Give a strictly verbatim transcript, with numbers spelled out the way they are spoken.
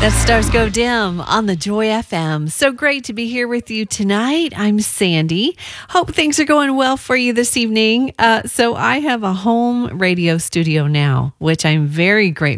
That Stars Go Dim on the Joy F M. So great to be here with you tonight. I'm Sandy. Hope things are going well for you this evening. Uh, so I have a home radio studio now, which I'm very grateful